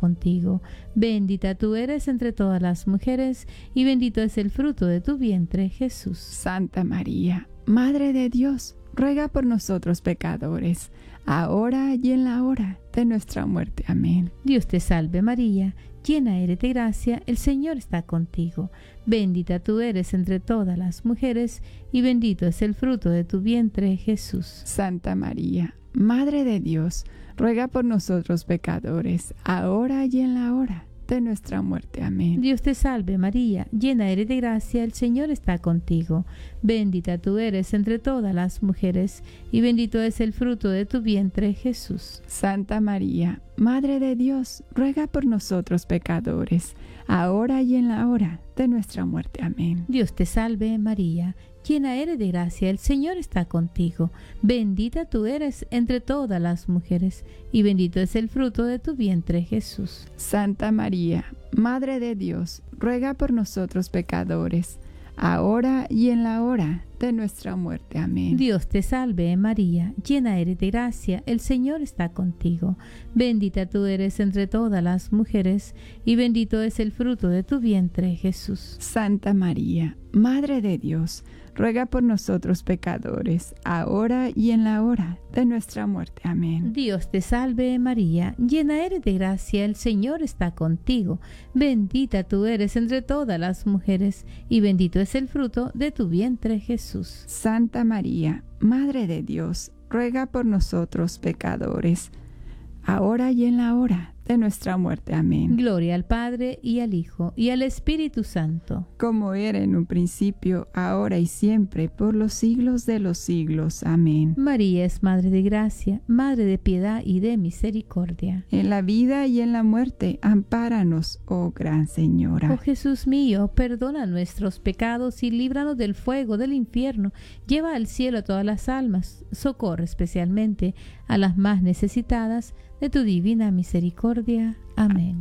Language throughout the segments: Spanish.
contigo. Bendita tú eres entre todas las mujeres, y bendito es el fruto de tu vientre, Jesús. Santa María, Madre de Dios, ruega por nosotros pecadores, ahora y en la hora de nuestra muerte. Amén. Dios te salve María, llena eres de gracia, el Señor está contigo. Bendita tú eres entre todas las mujeres, y bendito es el fruto de tu vientre, Jesús. Santa María, Madre de Dios, ruega por nosotros pecadores, ahora y en la hora de nuestra muerte. Amén. Dios te salve María, llena eres de gracia, el Señor está contigo. Bendita tú eres entre todas las mujeres, y bendito es el fruto de tu vientre, Jesús. Santa María, Madre de Dios, ruega por nosotros pecadores, ahora y en la hora de nuestra muerte. Amén. Dios te salve María, llena eres de gracia, el Señor está contigo. Bendita tú eres entre todas las mujeres, y bendito es el fruto de tu vientre, Jesús. Santa María, Madre de Dios, ruega por nosotros pecadores, ahora y en la hora de nuestra muerte. Amén. Dios te salve María, llena eres de gracia, el Señor está contigo. Bendita tú eres entre todas las mujeres, y bendito es el fruto de tu vientre, Jesús. Santa María, Madre de Dios, ruega por nosotros pecadores, ahora y en la hora de nuestra muerte. Amén. Dios te salve María, llena eres de gracia, el Señor está contigo. Bendita tú eres entre todas las mujeres, y bendito es el fruto de tu vientre, Jesús. Santa María, Madre de Dios, ruega por nosotros pecadores, ahora y en la hora de nuestra muerte. Amén. Gloria al Padre, y al Hijo, y al Espíritu Santo. Como era en un principio, ahora y siempre, por los siglos de los siglos. Amén. María es Madre de gracia, Madre de piedad y de misericordia. En la vida y en la muerte, ampáranos, oh Gran Señora. Oh Jesús mío, perdona nuestros pecados y líbranos del fuego del infierno. Lleva al cielo a todas las almas, socorre especialmente a las más necesitadas de tu divina misericordia. Amén.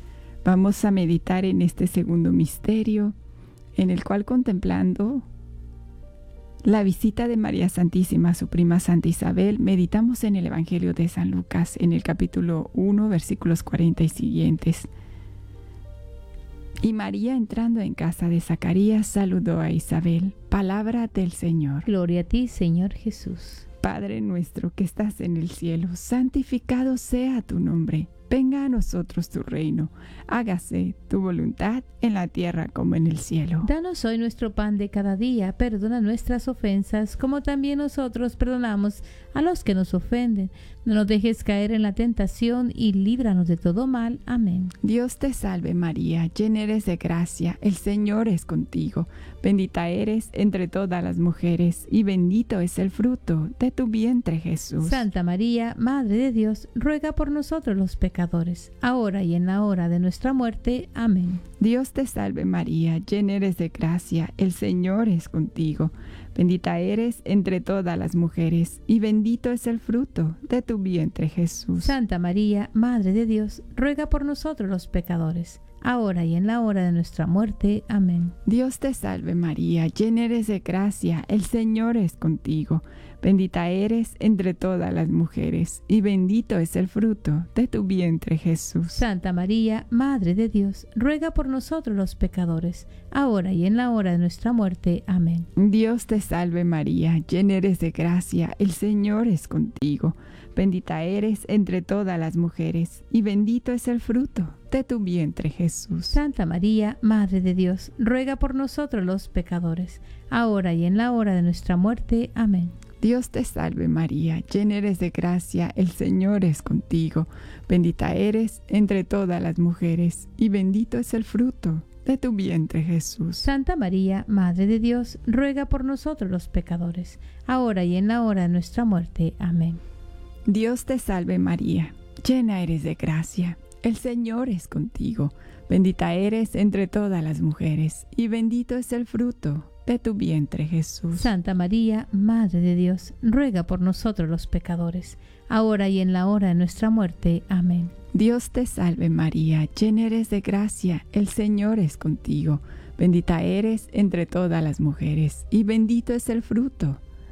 Vamos a meditar en este segundo misterio, en el cual, contemplando la visita de María Santísima a su prima Santa Isabel, meditamos en el Evangelio de San Lucas, en el capítulo 1, versículos 40 y siguientes. Y María, entrando en casa de Zacarías, saludó a Isabel. Palabra del Señor. Gloria a ti, Señor Jesús. Padre nuestro que estás en el cielo, santificado sea tu nombre. Venga a nosotros tu reino. Hágase tu voluntad en la tierra como en el cielo. Danos hoy nuestro pan de cada día. Perdona nuestras ofensas, como también nosotros perdonamos a los que nos ofenden. No nos dejes caer en la tentación, y líbranos de todo mal. Amén. Dios te salve María, llena eres de gracia, el Señor es contigo. Bendita eres entre todas las mujeres, y bendito es el fruto de tu vientre, Jesús. Santa María, Madre de Dios, ruega por nosotros los pecadores, ahora y en la hora de nuestra muerte. Amén. Dios te salve María, llena eres de gracia, el Señor es contigo. Bendita eres entre todas las mujeres, y bendito es el fruto de tu vientre, Jesús. Santa María, Madre de Dios, ruega por nosotros los pecadores, ahora y en la hora de nuestra muerte. Amén. Dios te salve María, llena eres de gracia, el Señor es contigo. Bendita eres entre todas las mujeres, y bendito es el fruto de tu vientre, Jesús. Santa María, Madre de Dios, ruega por nosotros los pecadores, ahora y en la hora de nuestra muerte. Amén. Dios te salve María, llena eres de gracia, el Señor es contigo. Bendita eres entre todas las mujeres, y bendito es el fruto de tu vientre, Jesús. Santa María, Madre de Dios, ruega por nosotros los pecadores, ahora y en la hora de nuestra muerte. Amén. Dios te salve María, llena eres de gracia, el Señor es contigo. Bendita eres entre todas las mujeres, y bendito es el fruto de tu vientre, Jesús. Santa María, Madre de Dios, ruega por nosotros los pecadores, ahora y en la hora de nuestra muerte. Amén. Dios te salve María, llena eres de gracia, el Señor es contigo. Bendita eres entre todas las mujeres, y bendito es el fruto de tu vientre, Jesús. Santa María, Madre de Dios, ruega por nosotros los pecadores, ahora y en la hora de nuestra muerte. Amén. Dios te salve María, llena eres de gracia, el Señor es contigo. Bendita eres entre todas las mujeres, y bendito es el fruto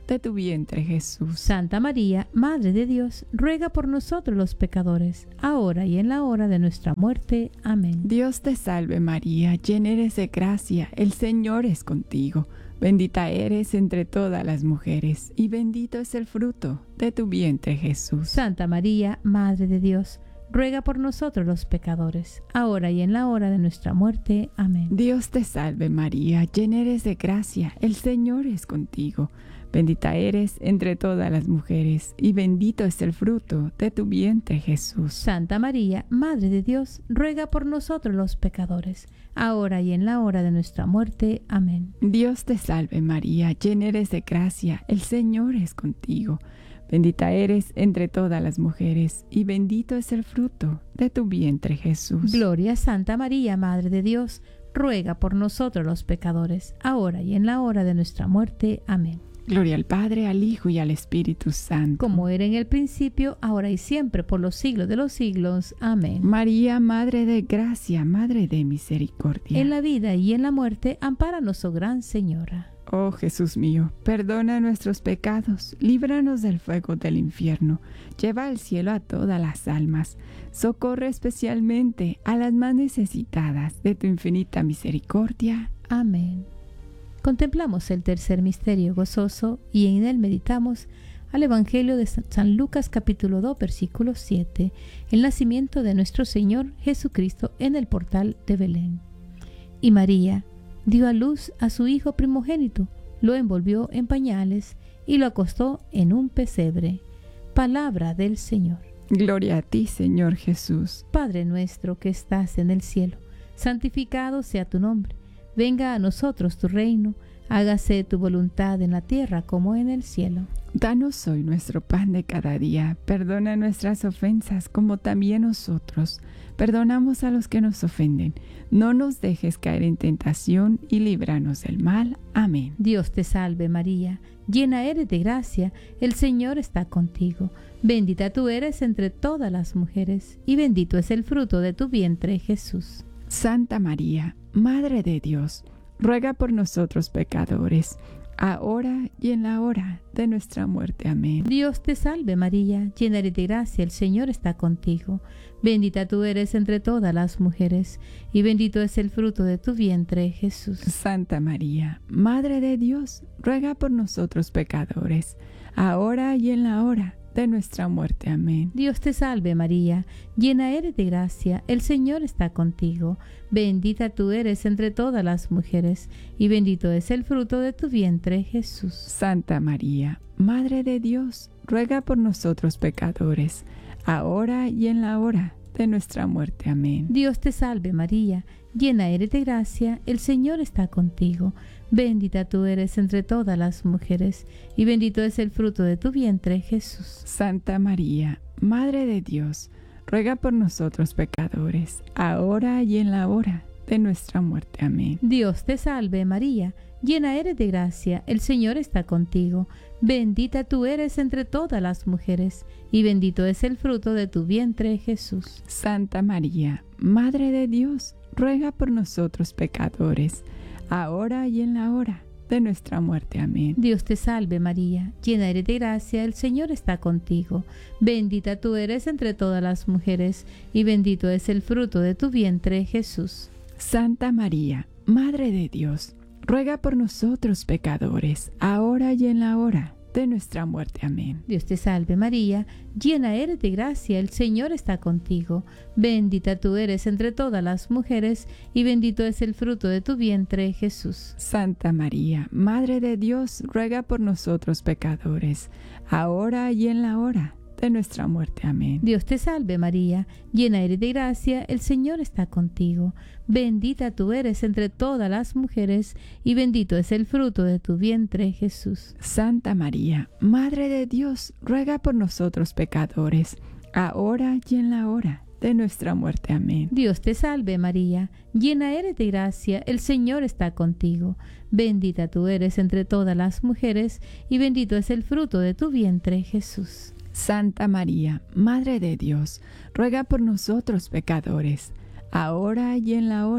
de tu vientre, Jesús. Santa María, Madre de Dios, ruega por nosotros los pecadores, ahora y en la hora de nuestra muerte. Amén. Dios te salve María, llena eres de gracia, el Señor es contigo. Bendita eres entre todas las mujeres, y bendito es el fruto de tu vientre, Jesús. Santa María, Madre de Dios, ruega por nosotros los pecadores, ahora y en la hora de nuestra muerte. Amén. Dios te salve María, llena eres de gracia, el Señor es contigo. Bendita eres entre todas las mujeres, y bendito es el fruto de tu vientre, Jesús. Santa María, Madre de Dios, ruega por nosotros los pecadores, ahora y en la hora de nuestra muerte. Amén. Dios te salve María, llena eres de gracia, el Señor es contigo. Bendita eres entre todas las mujeres, y bendito es el fruto de tu vientre, Jesús. Gloria a Santa María, Madre de Dios, ruega por nosotros los pecadores, ahora y en la hora de nuestra muerte. Amén. Gloria al Padre, al Hijo y al Espíritu Santo. Como era en el principio, ahora y siempre, por los siglos de los siglos. Amén. María, Madre de Gracia, Madre de Misericordia. En la vida y en la muerte, ampáranos, oh Gran Señora. Oh Jesús mío, perdona nuestros pecados, líbranos del fuego del infierno, lleva al cielo a todas las almas, socorre especialmente a las más necesitadas de tu infinita misericordia. Amén. Contemplamos el tercer misterio gozoso y en él meditamos al Evangelio de San Lucas capítulo 2 versículo 7, el nacimiento de nuestro Señor Jesucristo en el portal de Belén. Y María dio a luz a su hijo primogénito, lo envolvió en pañales y lo acostó en un pesebre. Palabra del Señor. Gloria a ti, Señor Jesús. Padre nuestro que estás en el cielo, santificado sea tu nombre. Venga a nosotros tu reino, hágase tu voluntad en la tierra como en el cielo. Danos hoy nuestro pan de cada día, perdona nuestras ofensas como también nosotros perdonamos a los que nos ofenden. No nos dejes caer en tentación y líbranos del mal. Amén. Dios te salve María, llena eres de gracia, el Señor está contigo. Bendita tú eres entre todas las mujeres, y bendito es el fruto de tu vientre, Jesús. Santa María, Madre de Dios, ruega por nosotros pecadores, ahora y en la hora de nuestra muerte. Amén. Dios te salve María, llena eres de gracia, el Señor está contigo. Bendita tú eres entre todas las mujeres, y bendito es el fruto de tu vientre, Jesús. Santa María, Madre de Dios, ruega por nosotros pecadores, ahora y en la hora de nuestra muerte. Amén. Dios te salve María, llena eres de gracia, el Señor está contigo. Bendita tú eres entre todas las mujeres, y bendito es el fruto de tu vientre, Jesús. Santa María, Madre de Dios, ruega por nosotros pecadores, ahora y en la hora de nuestra muerte. Amén. Dios te salve María, llena eres de gracia, el Señor está contigo. Bendita tú eres entre todas las mujeres, y bendito es el fruto de tu vientre, Jesús. Santa María, Madre de Dios, ruega por nosotros pecadores, ahora y en la hora de nuestra muerte. Amén. Dios te salve María, llena eres de gracia, el Señor está contigo. Bendita tú eres entre todas las mujeres, y bendito es el fruto de tu vientre, Jesús. Santa María, Madre de Dios, ruega por nosotros pecadores, ahora y en la hora de nuestra muerte. Amén. Dios te salve María, llena eres de gracia, el Señor está contigo. Bendita tú eres entre todas las mujeres, y bendito es el fruto de tu vientre, Jesús. Santa María, Madre de Dios, ruega por nosotros pecadores, ahora y en la hora de nuestra muerte. Amén. Dios te salve María, llena eres de gracia, el Señor está contigo. Bendita tú eres entre todas las mujeres, y bendito es el fruto de tu vientre, Jesús. Santa María, Madre de Dios, ruega por nosotros pecadores, ahora y en la hora de nuestra muerte. Amén. Dios te salve María, llena eres de gracia, el Señor está contigo. Bendita tú eres entre todas las mujeres, y bendito es el fruto de tu vientre, Jesús. Santa María, Madre de Dios, ruega por nosotros pecadores, ahora y en la hora de nuestra muerte. Amén. Dios te salve María, llena eres de gracia, el Señor está contigo. Bendita tú eres entre todas las mujeres, y bendito es el fruto de tu vientre, Jesús. Santa María, Madre de Dios, ruega por nosotros pecadores, ahora y en la hora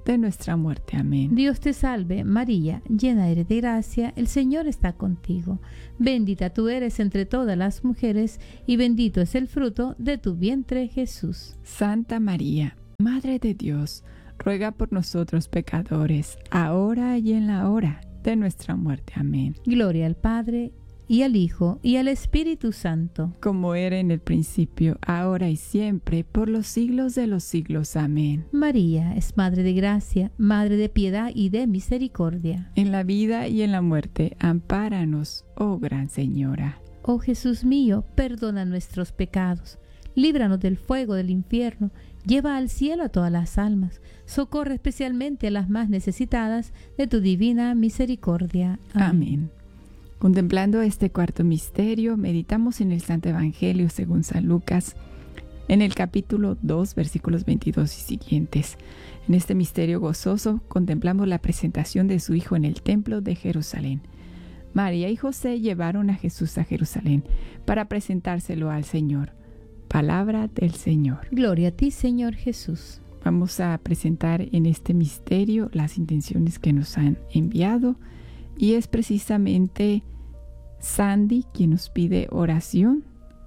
de nuestra muerte. Amén. Dios te salve, María, llena eres de gracia, el Señor está contigo. Bendita tú eres entre todas las mujeres, y bendito es el fruto de tu vientre, Jesús. Santa María, Madre de Dios, ruega por nosotros pecadores, ahora y en la hora de nuestra muerte. Amén. Gloria al Padre, y al Hijo, y al Espíritu Santo. Como era en el principio, ahora y siempre, por los siglos de los siglos. Amén. María es Madre de gracia, Madre de piedad y de misericordia. En la vida y en la muerte, ampáranos, oh Gran Señora. Oh Jesús mío, perdona nuestros pecados, líbranos del fuego del infierno, lleva al cielo a todas las almas, socorre especialmente a las más necesitadas de tu divina misericordia. Amén. Contemplando este cuarto misterio, meditamos en el Santo Evangelio según San Lucas, en el capítulo 2, versículos 22 y siguientes. En este misterio gozoso contemplamos la presentación de su Hijo en el templo de Jerusalén. María y José llevaron a Jesús a Jerusalén para presentárselo al Señor. Palabra del Señor. Gloria a ti, Señor Jesús. Vamos a presentar en este misterio las intenciones que nos han enviado. Y es precisamente Sandy quien nos pide oración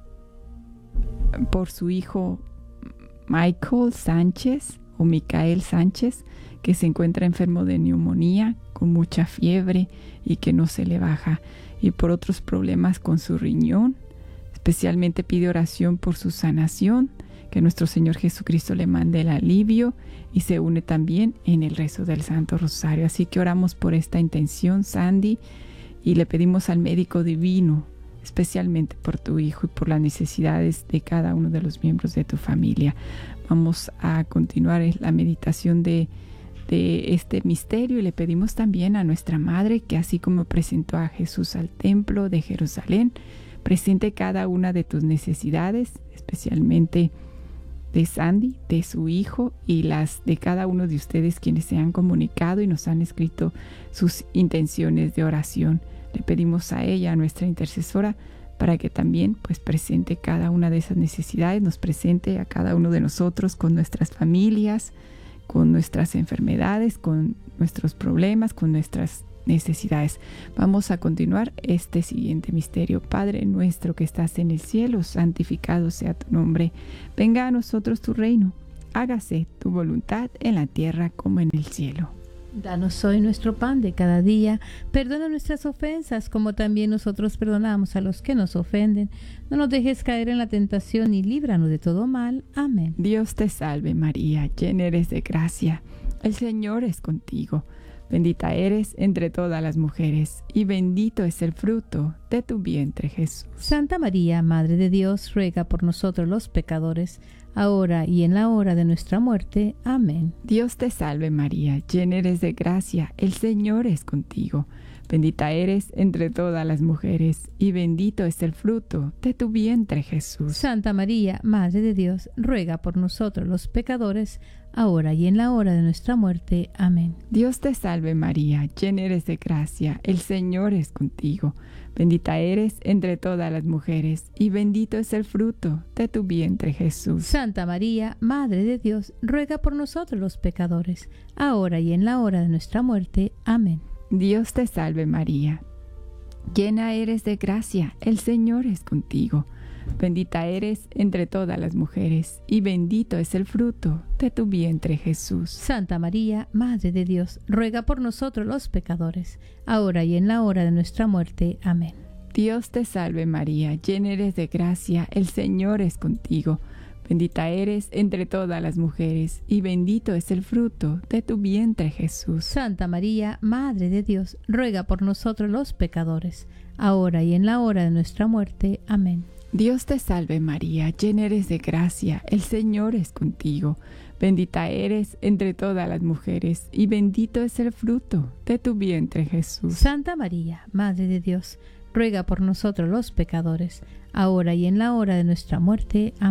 por su hijo Michael Sánchez o Micael Sánchez, que se encuentra enfermo de neumonía con mucha fiebre y que no se le baja, y por otros problemas con su riñón. Especialmente pide oración por su sanación, que nuestro Señor Jesucristo le mande el alivio, y se une también en el rezo del Santo Rosario. Así que oramos por esta intención, Sandy, y le pedimos al médico divino, especialmente por tu hijo y por las necesidades de cada uno de los miembros de tu familia. Vamos a continuar la meditación de este misterio, y le pedimos también a nuestra Madre que, así como presentó a Jesús al templo de Jerusalén, presente cada una de tus necesidades, especialmente de Sandy, de su hijo, y las de cada uno de ustedes quienes se han comunicado y nos han escrito sus intenciones de oración. Le pedimos a ella, a nuestra intercesora, para que también pues presente cada una de esas necesidades, nos presente a cada uno de nosotros con nuestras familias, con nuestras enfermedades, con nuestros problemas, con nuestras necesidades. Vamos a continuar este siguiente misterio. Padre nuestro que estás en el cielo, santificado sea tu nombre. Venga a nosotros tu reino. Hágase tu voluntad en la tierra como en el cielo. Danos hoy nuestro pan de cada día. Perdona nuestras ofensas, como también nosotros perdonamos a los que nos ofenden. No nos dejes caer en la tentación y líbranos de todo mal. Amén. Dios te salve María, llena eres de gracia. El Señor es contigo. Bendita eres entre todas las mujeres, y bendito es el fruto de tu vientre, Jesús. Santa María, Madre de Dios, ruega por nosotros los pecadores, ahora y en la hora de nuestra muerte. Amén. Dios te salve María, llena eres de gracia, el Señor es contigo. Bendita eres entre todas las mujeres, y bendito es el fruto de tu vientre, Jesús. Santa María, Madre de Dios, ruega por nosotros los pecadores, ahora y en la hora de nuestra muerte. Amén. Dios te salve María, llena eres de gracia, el Señor es contigo. Bendita eres entre todas las mujeres, y bendito es el fruto de tu vientre, Jesús. Santa María, Madre de Dios, ruega por nosotros los pecadores, ahora y en la hora de nuestra muerte. Amén. Dios te salve María, llena eres de gracia, el Señor es contigo. Bendita eres entre todas las mujeres, y bendito es el fruto de tu vientre, Jesús. Santa María, Madre de Dios, ruega por nosotros los pecadores, ahora y en la hora de nuestra muerte. Amén. Dios te salve María, llena eres de gracia, el Señor es contigo. Bendita eres entre todas las mujeres, y bendito es el fruto de tu vientre, Jesús. Santa María, Madre de Dios, ruega por nosotros los pecadores, ahora y en la hora de nuestra muerte. Amén. Dios te salve María, llena eres de gracia, el Señor es contigo. Bendita eres entre todas las mujeres, y bendito es el fruto de tu vientre, Jesús. Santa María, Madre de Dios, ruega por nosotros los pecadores, ahora y en la hora de nuestra muerte. Amén.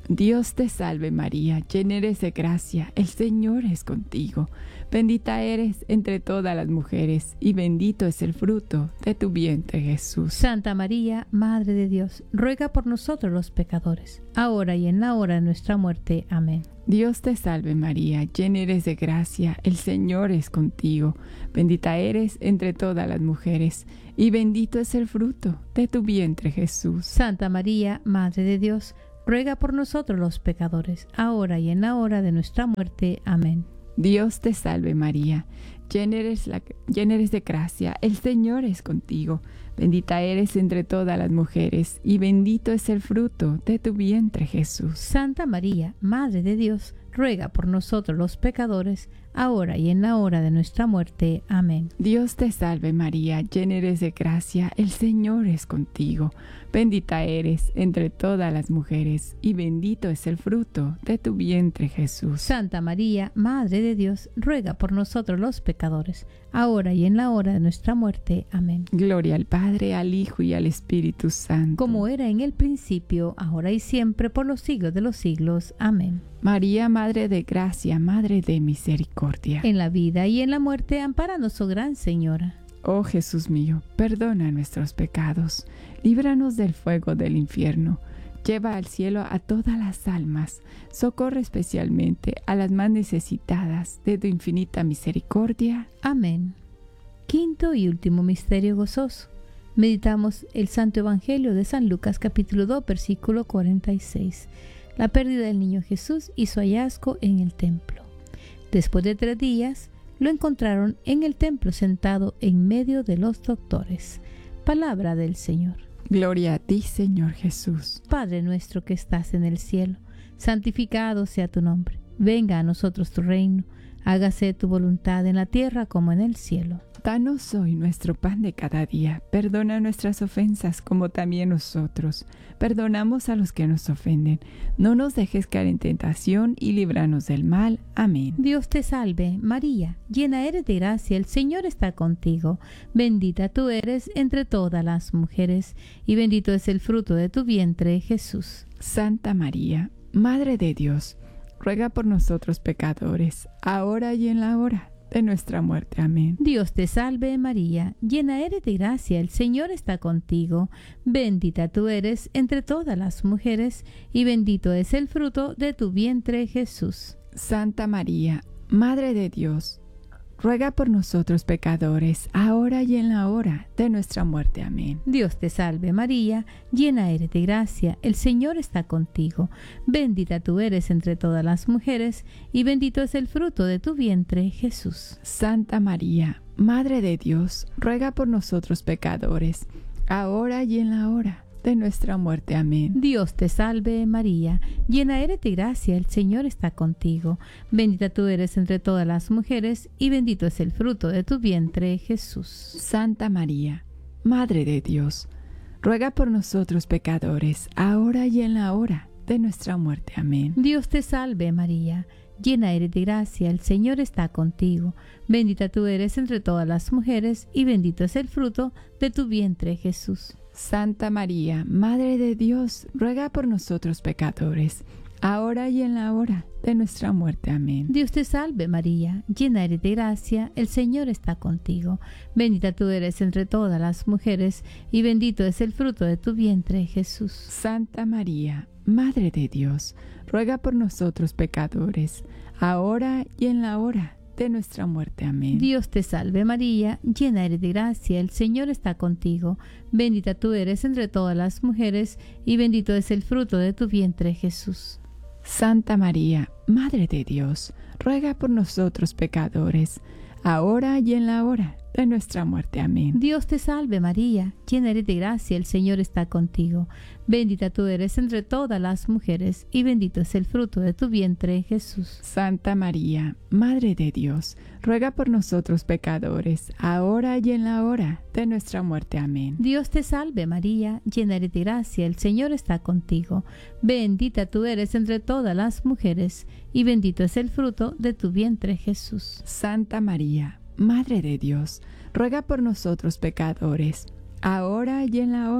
Dios te salve María, llena eres de gracia, el Señor es contigo. Bendita eres entre todas las mujeres, y bendito es el fruto de tu vientre Jesús. Santa María, Madre de Dios, ruega por nosotros los pecadores, ahora y en la hora de nuestra muerte. Amén. Dios te salve María, llena eres de gracia, el Señor es contigo. Bendita eres entre todas las mujeres, y bendito es el fruto de tu vientre Jesús. Santa María, Madre de Dios, ruega por nosotros los pecadores, ahora y en la hora de nuestra muerte. Amén. Dios te salve María, llena eres de gracia, el Señor es contigo. Bendita eres entre todas las mujeres, y bendito es el fruto de tu vientre Jesús. Santa María, Madre de Dios, ruega por nosotros los pecadores, ahora y en la hora de nuestra muerte. Amén. Dios te salve María, llena eres de gracia, el Señor es contigo. Bendita eres entre todas las mujeres, y bendito es el fruto de tu vientre Jesús. Santa María, Madre de Dios, ruega por nosotros los pecadores, ahora y en la hora de nuestra muerte. Amén. Gloria al Padre, al Hijo y al Espíritu Santo. Como era en el principio, ahora y siempre, por los siglos de los siglos. Amén. María, Madre de gracia, Madre de misericordia. En la vida y en la muerte, ampáranos, oh Gran Señora. Oh Jesús mío, perdona nuestros pecados, líbranos del fuego del infierno, lleva al cielo a todas las almas, socorre especialmente a las más necesitadas de tu infinita misericordia. Amén. Quinto y último misterio gozoso. Meditamos el Santo Evangelio de San Lucas, capítulo 2, versículo 46. La pérdida del niño Jesús y su hallazgo en el templo. Después de 3 días, lo encontraron en el templo sentado en medio de los doctores. Palabra del Señor. Gloria a ti, Señor Jesús. Padre nuestro que estás en el cielo, santificado sea tu nombre. Venga a nosotros tu reino. Hágase tu voluntad en la tierra como en el cielo. Danos hoy nuestro pan de cada día. Perdona nuestras ofensas como también nosotros perdonamos a los que nos ofenden. No nos dejes caer en tentación y líbranos del mal. Amén. Dios te salve, María, llena eres de gracia, el Señor está contigo. Bendita tú eres entre todas las mujeres, y bendito es el fruto de tu vientre, Jesús. Santa María, Madre de Dios, ruega por nosotros pecadores, ahora y en la hora de nuestra muerte. Amén. Dios te salve María, llena eres de gracia, el Señor está contigo. Bendita tú eres entre todas las mujeres, y bendito es el fruto de tu vientre, Jesús. Santa María, Madre de Dios, ruega por nosotros pecadores, ahora y en la hora de nuestra muerte. Amén. Dios te salve María, llena eres de gracia, el Señor está contigo. Bendita tú eres entre todas las mujeres, y bendito es el fruto de tu vientre, Jesús. Santa María, Madre de Dios, ruega por nosotros pecadores, ahora y en la hora de nuestra muerte. Amén. Dios te salve María, llena eres de gracia, el Señor está contigo. Bendita tú eres entre todas las mujeres, y bendito es el fruto de tu vientre, Jesús. Santa María, Madre de Dios, ruega por nosotros pecadores, ahora y en la hora de nuestra muerte. Amén. Dios te salve María, llena eres de gracia, el Señor está contigo. Bendita tú eres entre todas las mujeres, y bendito es el fruto de tu vientre, Jesús. Santa María, Madre de Dios, ruega por nosotros pecadores, ahora y en la hora de nuestra muerte. Amén. Dios te salve María, llena eres de gracia, el Señor está contigo. Bendita tú eres entre todas las mujeres, y bendito es el fruto de tu vientre, Jesús. Santa María, Madre de Dios, ruega por nosotros pecadores, ahora y en la hora de nuestra muerte. Amén. Dios te salve María, llena eres de gracia, el Señor está contigo. Bendita tú eres entre todas las mujeres, y bendito es el fruto de tu vientre, Jesús. Santa María, Madre de Dios, ruega por nosotros pecadores, ahora y en la hora de nuestra muerte. Amén. Dios te salve María, llena eres de gracia, el Señor está contigo. Bendita tú eres entre todas las mujeres, y bendito es el fruto de tu vientre, Jesús. Santa María, Madre de Dios, ruega por nosotros pecadores, ahora y en la hora de nuestra muerte. Amén. Dios te salve María, llena eres de gracia, el Señor está contigo. Bendita tú eres entre todas las mujeres, y bendito es el fruto de tu vientre, Jesús. Santa María, Madre de Dios, ruega por nosotros pecadores, ahora y en la hora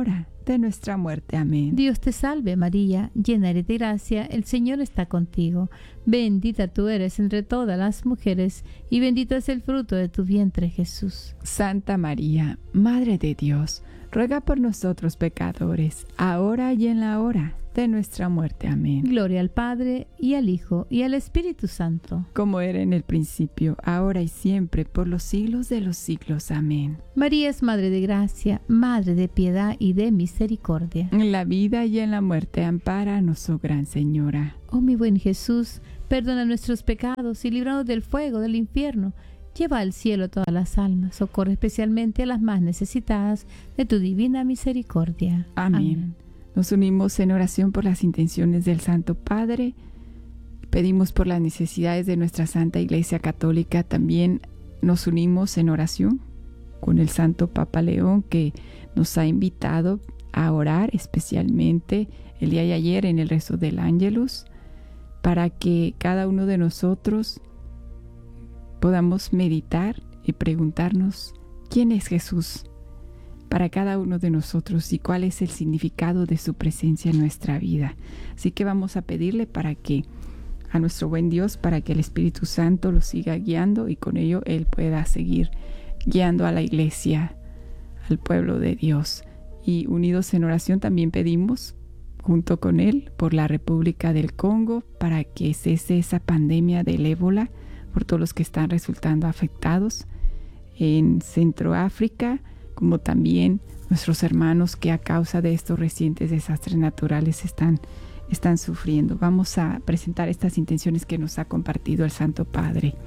de nuestra muerte. Amén. Dios te salve María, llena eres de gracia, el Señor está contigo. Bendita tú eres entre todas las mujeres, y bendito es el fruto de tu vientre, Jesús. Santa María, Madre de Dios, ruega por nosotros pecadores, ahora y en la hora de nuestra muerte. Amén. Gloria al Padre, y al Hijo, y al Espíritu Santo. Como era en el principio, ahora y siempre, por los siglos de los siglos. Amén. María es Madre de gracia, Madre de piedad y de misericordia. En la vida y en la muerte, ampáranos, oh Gran Señora. Oh mi buen Jesús, perdona nuestros pecados y líbranos del fuego del infierno. Lleva al cielo todas las almas, socorre especialmente a las más necesitadas de tu divina misericordia. Amén. Nos unimos en oración por las intenciones del Santo Padre. Pedimos por las necesidades de nuestra Santa Iglesia Católica. También nos unimos en oración con el Santo Papa León, que nos ha invitado a orar especialmente el día de ayer en el rezo del Ángelus, para que cada uno de nosotros podamos meditar y preguntarnos quién es Jesús para cada uno de nosotros y cuál es el significado de su presencia en nuestra vida. Así que vamos a pedirle a nuestro buen Dios, para que el Espíritu Santo lo siga guiando y con ello Él pueda seguir guiando a la Iglesia, al pueblo de Dios. Y unidos en oración también pedimos junto con Él por la República del Congo, para que cese esa pandemia del ébola, por todos los que están resultando afectados en Centroáfrica, como también nuestros hermanos que a causa de estos recientes desastres naturales están sufriendo. Vamos a presentar estas intenciones que nos ha compartido el Santo Padre.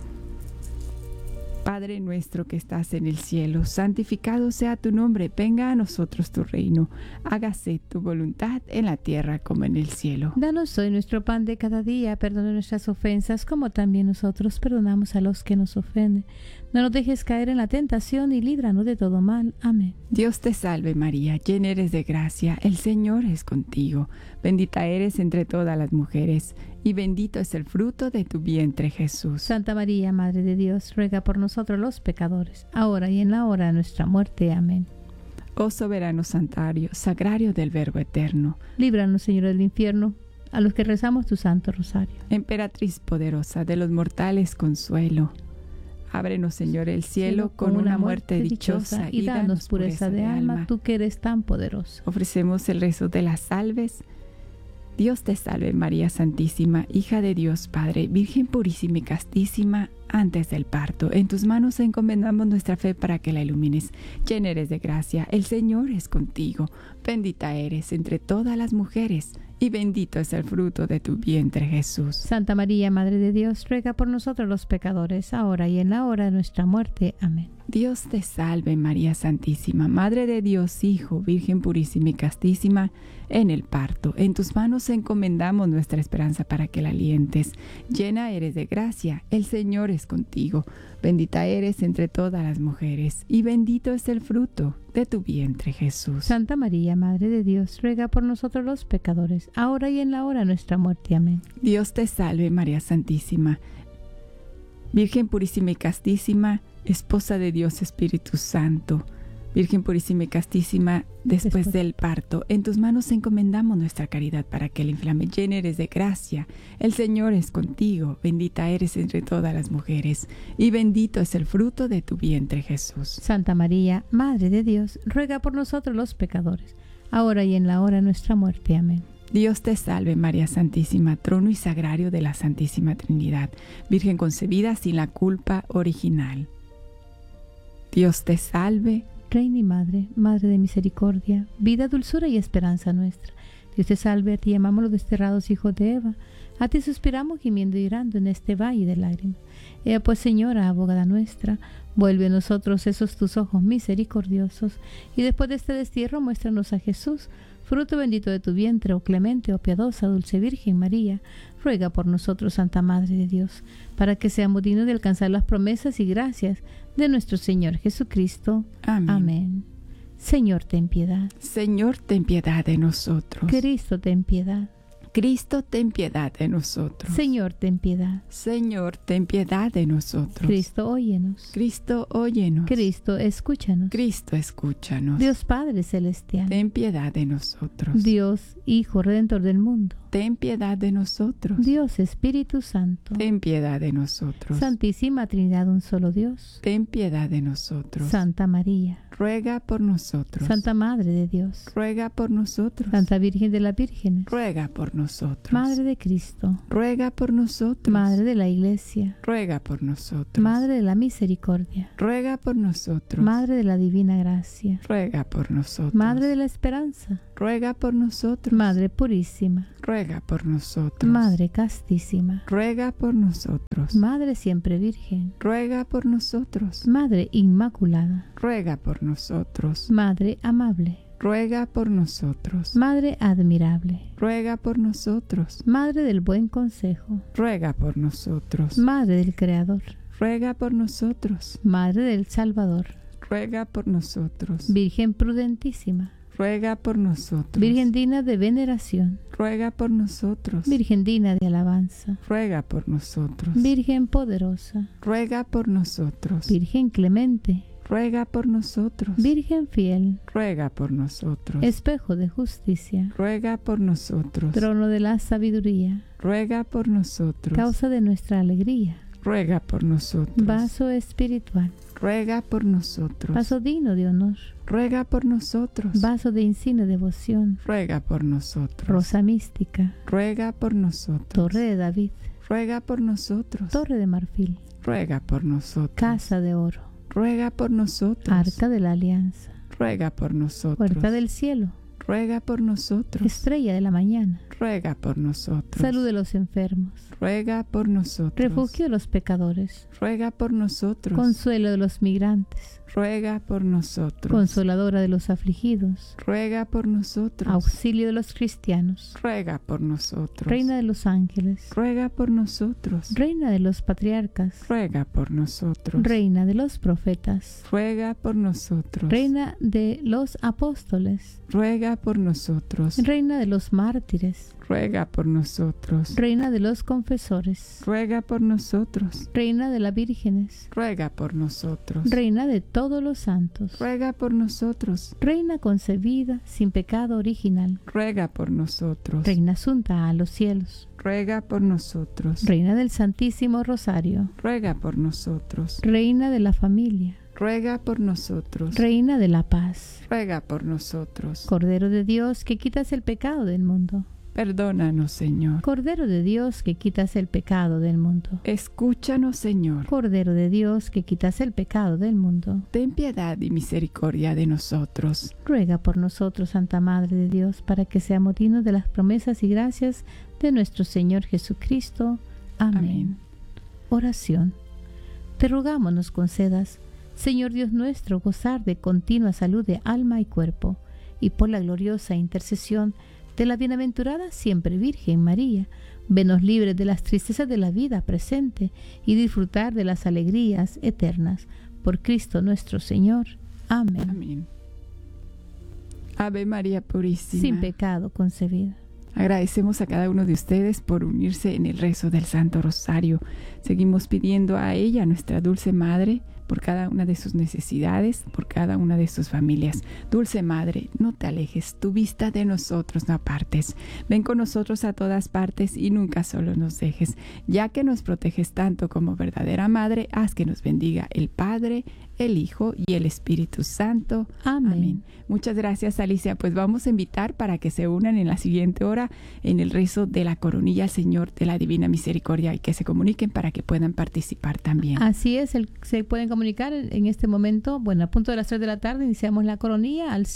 Padre nuestro que estás en el cielo, santificado sea tu nombre, venga a nosotros tu reino, hágase tu voluntad en la tierra como en el cielo. Danos hoy nuestro pan de cada día, perdona nuestras ofensas como también nosotros perdonamos a los que nos ofenden. No nos dejes caer en la tentación y líbranos de todo mal. Amén. Dios te salve María, llena eres de gracia, el Señor es contigo. Bendita eres entre todas las mujeres, y bendito es el fruto de tu vientre, Jesús. Santa María, Madre de Dios, ruega por nosotros los pecadores, ahora y en la hora de nuestra muerte. Amén. Oh soberano santuario, sagrario del Verbo eterno, líbranos, Señor, del infierno, a los que rezamos tu santo rosario. Emperatriz poderosa de los mortales, consuelo. Ábrenos, Señor, el cielo con una muerte dichosa y danos pureza de alma, tú que eres tan poderoso. Ofrecemos el rezo de las salves. Dios te salve María Santísima, hija de Dios Padre, Virgen purísima y castísima, antes del parto. En tus manos encomendamos nuestra fe para que la ilumines. Llena eres de gracia, el Señor es contigo. Bendita eres entre todas las mujeres, y bendito es el fruto de tu vientre, Jesús. Santa María, Madre de Dios, ruega por nosotros los pecadores, ahora y en la hora de nuestra muerte. Amén. Dios te salve María Santísima, Madre de Dios, Hijo, Virgen purísima y castísima, en el parto. En tus manos encomendamos nuestra esperanza para que la alientes. Llena eres de gracia, el Señor es contigo. Bendita eres entre todas las mujeres, y bendito es el fruto de tu vientre, Jesús. Santa María, Madre de Dios, ruega por nosotros los pecadores, ahora y en la hora de nuestra muerte. Amén. Dios te salve María Santísima, Virgen purísima y castísima, Esposa de Dios Espíritu Santo, Virgen purísima y castísima, después del parto. En tus manos encomendamos nuestra caridad para que la inflame. Llena eres de gracia, el Señor es contigo. Bendita eres entre todas las mujeres, y bendito es el fruto de tu vientre, Jesús. Santa María, Madre de Dios, ruega por nosotros los pecadores, ahora y en la hora de nuestra muerte. Amén. Dios te salve María Santísima, trono y sagrario de la Santísima Trinidad, Virgen concebida sin la culpa original. Dios te salve, Reina y Madre, Madre de misericordia, vida, dulzura y esperanza nuestra. Dios te salve, a ti llamamos los desterrados hijos de Eva, a ti suspiramos gimiendo y llorando en este valle de lágrimas. Ea pues, Señora, abogada nuestra, vuelve a nosotros esos tus ojos misericordiosos, y después de este destierro muéstranos a Jesús, fruto bendito de tu vientre, oh clemente, oh piadosa, dulce Virgen María. Ruega por nosotros, Santa Madre de Dios, para que seamos dignos de alcanzar las promesas y gracias de nuestro Señor Jesucristo. Amén. Amén. Señor, ten piedad. Señor, ten piedad de nosotros. Cristo, ten piedad. Cristo, ten piedad de nosotros. Señor, ten piedad. Señor, ten piedad de nosotros. Cristo, óyenos. Cristo, óyenos. Cristo, escúchanos. Cristo, escúchanos. Dios Padre Celestial. Ten piedad de nosotros. Dios Hijo Redentor del mundo. Ten piedad de nosotros. Dios Espíritu Santo. Ten piedad de nosotros. Santísima Trinidad, un solo Dios. Ten piedad de nosotros. Santa María. Ruega por nosotros. Santa Madre de Dios. Ruega por nosotros. Santa Virgen de las Vírgenes. Ruega por nosotros. Madre de Cristo. Ruega por nosotros. Madre de la Iglesia. Ruega por nosotros. Madre de la Misericordia. Ruega por nosotros. Madre de la Divina Gracia. Ruega por nosotros. Madre de la Esperanza. Ruega por nosotros. Madre Purísima. Ruega por nosotros. Madre Castísima. Ruega por nosotros. Madre Siempre Virgen. Ruega por nosotros. Madre Inmaculada. Ruega por nosotros. Madre Amable. Ruega por nosotros. Madre Admirable. Ruega por nosotros. Madre del Buen Consejo. Ruega por nosotros. Madre del Creador. Ruega por nosotros. Madre del Salvador. Ruega por nosotros. Virgen prudentísima. Ruega por nosotros. Virgen digna de veneración. Ruega por nosotros. Virgen digna de alabanza. Ruega por nosotros. Virgen poderosa. Ruega por nosotros. Virgen clemente. Ruega por nosotros. Virgen fiel. Ruega por nosotros. Espejo de justicia. Ruega por nosotros. Trono de la sabiduría. Ruega por nosotros. Causa de nuestra alegría. Ruega por nosotros. Vaso espiritual. Ruega por nosotros. Vaso digno de honor. Ruega por nosotros. Vaso de insigne devoción. Ruega por nosotros. Rosa mística. Ruega por nosotros. Torre de David. Ruega por nosotros. Torre de marfil. Ruega por nosotros. Casa de oro. Ruega por nosotros. Arca de la alianza. Ruega por nosotros. Puerta del cielo. Ruega por nosotros. Estrella de la mañana. Ruega por nosotros. Salud de los enfermos. Ruega por nosotros. Refugio de los pecadores. Ruega por nosotros. Consuelo de los migrantes. Ruega por nosotros. Consoladora de los afligidos. Ruega por nosotros. Auxilio de los cristianos. Ruega por nosotros. Reina de los ángeles. Ruega por nosotros. Reina de los patriarcas. Ruega por nosotros. Reina de los profetas. Ruega por nosotros. Reina de los apóstoles. Ruega por nosotros. Reina de los mártires. Ruega por nosotros. Reina de los confesores. Ruega por nosotros. Reina de las vírgenes. Ruega por nosotros. Reina de todos los santos. Ruega por nosotros. Reina concebida sin pecado original. Ruega por nosotros. Reina asunta a los cielos. Ruega por nosotros. Reina del Santísimo Rosario. Ruega por nosotros. Reina de la familia. Ruega por nosotros. Reina de la paz. Ruega por nosotros. Cordero de Dios, que quitas el pecado del mundo. Perdónanos, Señor. Cordero de Dios, que quitas el pecado del mundo. Escúchanos, Señor. Cordero de Dios, que quitas el pecado del mundo. Ten piedad y misericordia de nosotros. Ruega por nosotros, Santa Madre de Dios, para que seamos dignos de las promesas y gracias de nuestro Señor Jesucristo. Amén. Amén. Oración. Te rogamos nos concedas, Señor Dios nuestro, gozar de continua salud de alma y cuerpo, y por la gloriosa intercesión de la bienaventurada siempre Virgen María, venos libres de las tristezas de la vida presente y disfrutar de las alegrías eternas. Por Cristo nuestro Señor. Amén. Amén. Ave María Purísima. Sin pecado concebida. Agradecemos a cada uno de ustedes por unirse en el rezo del Santo Rosario. Seguimos pidiendo a ella, nuestra dulce Madre, por cada una de sus necesidades, por cada una de sus familias. Dulce Madre, no te alejes, tu vista de nosotros no apartes. Ven con nosotros a todas partes y nunca solo nos dejes. Ya que nos proteges tanto como verdadera Madre, haz que nos bendiga el Padre, el Hijo y el Espíritu Santo. Amén. Muchas gracias, Alicia. Pues vamos a invitar para que se unan en la siguiente hora en el rezo de la coronilla al Señor de la Divina Misericordia y que se comuniquen para que puedan participar también. Así es, se pueden comunicar en este momento. Bueno, a punto de las 3 de la tarde iniciamos la coronilla al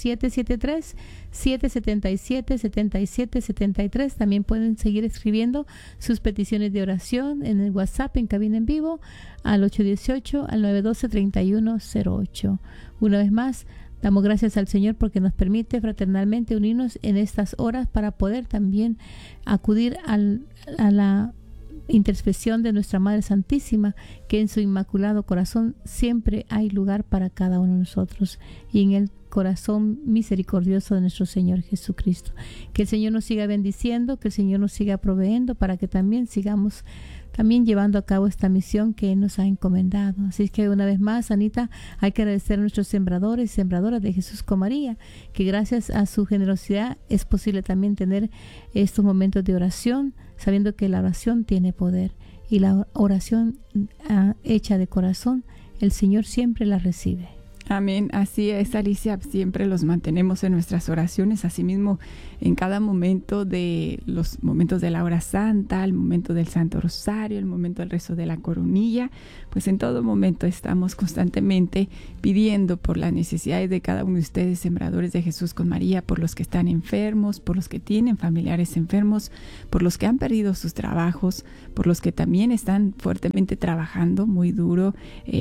773-777-7773. También pueden seguir escribiendo sus peticiones de oración en el WhatsApp en cabina en vivo al 818 al 912-3108. Una vez más, damos gracias al Señor porque nos permite fraternalmente unirnos en estas horas para poder también acudir a la intercesión de nuestra Madre Santísima, que en su Inmaculado Corazón siempre hay lugar para cada uno de nosotros, y en Él corazón misericordioso de nuestro Señor Jesucristo. Que el Señor nos siga bendiciendo, que el Señor nos siga proveyendo para que también sigamos llevando a cabo esta misión que Él nos ha encomendado. Así que una vez más, Anita, hay que agradecer a nuestros sembradores y sembradoras de Jesús con María, que gracias a su generosidad es posible también tener estos momentos de oración, sabiendo que la oración tiene poder y la oración hecha de corazón, el Señor siempre la recibe. Amén, así es, Alicia, siempre los mantenemos en nuestras oraciones, asimismo en cada momento de los momentos de la hora santa, el momento del Santo Rosario, el momento del rezo de la coronilla, pues en todo momento estamos constantemente pidiendo por las necesidades de cada uno de ustedes, sembradores de Jesús con María, por los que están enfermos, por los que tienen familiares enfermos, por los que han perdido sus trabajos, por los que también están fuertemente trabajando muy duro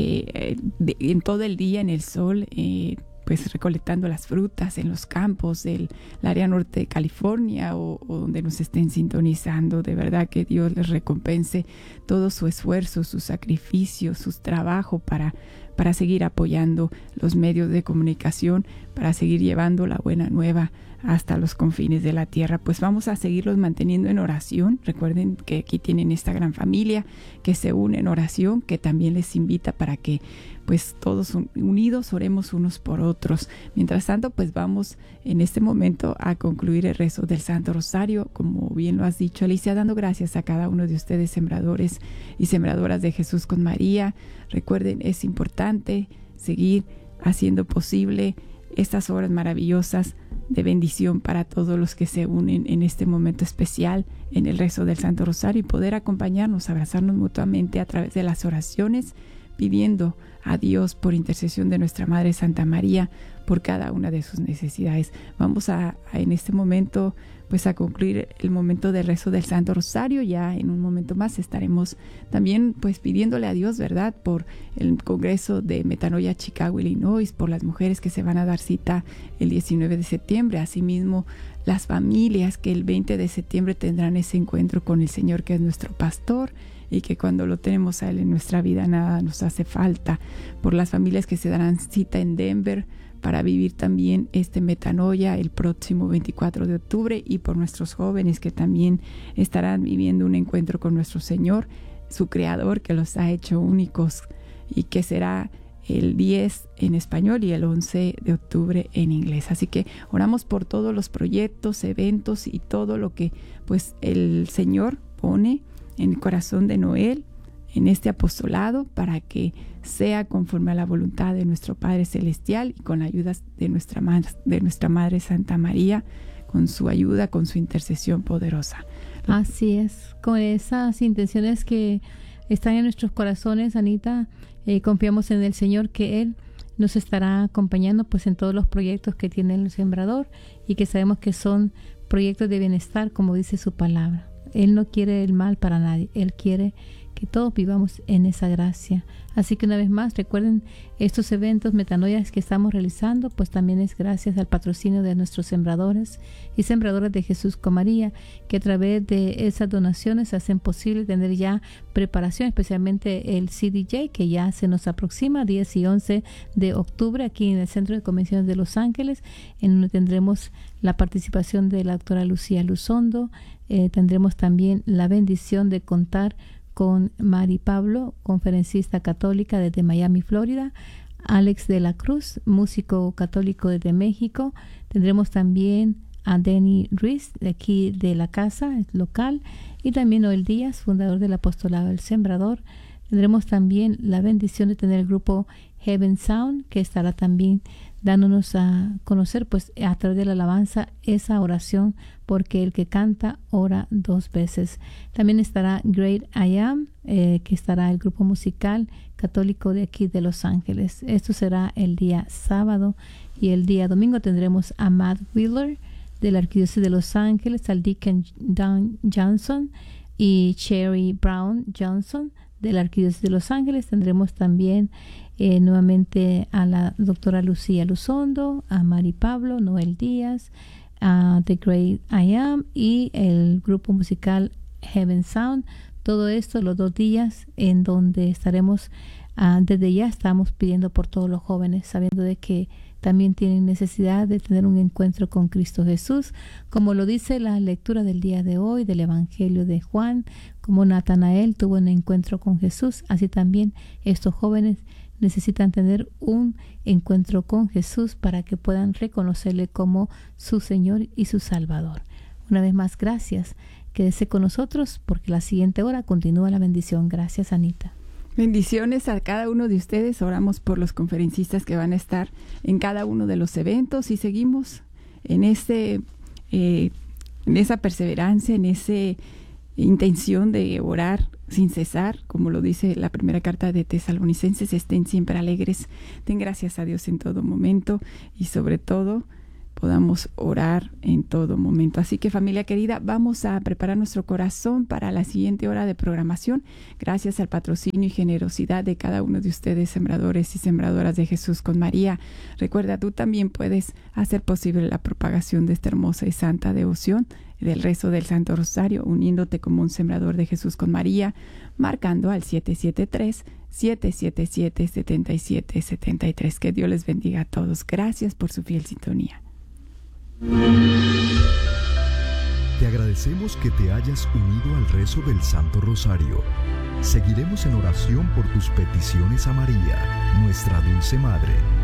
en todo el día en el sol, pues recolectando las frutas en los campos del área norte de California o donde nos estén sintonizando. De verdad que Dios les recompense todo su esfuerzo, su sacrificio, su trabajo para seguir apoyando los medios de comunicación, para seguir llevando la buena nueva hasta los confines de la tierra. Pues vamos a seguirlos manteniendo en oración. Recuerden que aquí tienen esta gran familia que se une en oración, que también les invita para que pues todos unidos oremos unos por otros. Mientras tanto, pues vamos en este momento a concluir el rezo del Santo Rosario, como bien lo has dicho, Alicia, dando gracias a cada uno de ustedes, sembradores y sembradoras de Jesús con María. Recuerden, es importante seguir haciendo posible estas obras maravillosas de bendición para todos los que se unen en este momento especial en el rezo del Santo Rosario y poder acompañarnos, abrazarnos mutuamente a través de las oraciones, pidiendo a Dios por intercesión de nuestra Madre Santa María por cada una de sus necesidades. Vamos a en este momento pues a concluir el momento del rezo del Santo Rosario. Ya en un momento más estaremos también pues pidiéndole a Dios, ¿verdad?, por el Congreso de Metanoia Chicago, Illinois, por las mujeres que se van a dar cita el 19 de septiembre, asimismo las familias que el 20 de septiembre tendrán ese encuentro con el Señor, que es nuestro pastor, y que cuando lo tenemos a Él en nuestra vida nada nos hace falta, por las familias que se darán cita en Denver para vivir también este Metanoia el próximo 24 de octubre y por nuestros jóvenes que también estarán viviendo un encuentro con nuestro Señor, su Creador, que los ha hecho únicos, y que será el 10 en español y el 11 de octubre en inglés. Así que oramos por todos los proyectos, eventos y todo lo que pues el Señor pone en el corazón de Noel, en este apostolado, para que sea conforme a la voluntad de nuestro Padre Celestial y con la ayuda de nuestra Madre Santa María, con su ayuda, con su intercesión poderosa. Así es, con esas intenciones que están en nuestros corazones, Anita, confiamos en el Señor que Él nos estará acompañando pues en todos los proyectos que tiene el Sembrador, y que sabemos que son proyectos de bienestar, como dice su palabra. Él no quiere el mal para nadie, Él quiere que todos vivamos en esa gracia. Así que una vez más, recuerden, estos eventos metanoias que estamos realizando, pues también es gracias al patrocinio de nuestros sembradores y sembradoras de Jesús con María, que a través de esas donaciones hacen posible tener ya preparación, especialmente el CDJ, que ya se nos aproxima, 10 y 11 de octubre, aquí en el Centro de Convenciones de Los Ángeles, en donde tendremos la participación de la doctora Lucía Luzondo. Tendremos también la bendición de contar con Mari Pablo, conferencista católica desde Miami, Florida, Alex de la Cruz, músico católico desde México. Tendremos también a Denny Ruiz, de aquí de la casa local, y también Noel Díaz, fundador del Apostolado del Sembrador. Tendremos también la bendición de tener el grupo Heaven Sound, que estará también dándonos a conocer pues a través de la alabanza esa oración, porque el que canta ora dos veces. También estará Great I Am, que estará el grupo musical católico de aquí de Los Ángeles. Esto será el día sábado, y el día domingo tendremos a Matt Wheeler de la Arquidiócesis de Los Ángeles, al Deacon Don Johnson y Cherry Brown Johnson de la Arquidiócesis de Los Ángeles. Tendremos también nuevamente a la doctora Lucía Luzondo, a Mari Pablo, Noel Díaz, a The Great I Am y el grupo musical Heaven Sound, Todo esto los 2 días en donde estaremos, desde ya estamos pidiendo por todos los jóvenes, sabiendo de que también tienen necesidad de tener un encuentro con Cristo Jesús, como lo dice la lectura del día de hoy del Evangelio de Juan, como Natanael tuvo un encuentro con Jesús, así también estos jóvenes necesitan tener un encuentro con Jesús para que puedan reconocerle como su Señor y su Salvador. Una vez más, gracias. Quédese con nosotros porque la siguiente hora continúa la bendición. Gracias, Anita. Bendiciones a cada uno de ustedes. Oramos por los conferencistas que van a estar en cada uno de los eventos y seguimos en esa perseverancia, en esa intención de orar sin cesar, como lo dice la primera carta de Tesalonicenses. Estén siempre alegres, den gracias a Dios en todo momento y sobre todo podamos orar en todo momento. Así que, familia querida, vamos a preparar nuestro corazón para la siguiente hora de programación, gracias al patrocinio y generosidad de cada uno de ustedes, sembradores y sembradoras de Jesús con María. Recuerda, tú también puedes hacer posible la propagación de esta hermosa y santa devoción del rezo del Santo Rosario, uniéndote como un sembrador de Jesús con María, marcando al 773-777-7773. Que Dios les bendiga a todos. Gracias por su fiel sintonía. Te agradecemos que te hayas unido al rezo del Santo Rosario. Seguiremos en oración por tus peticiones a María, nuestra dulce Madre.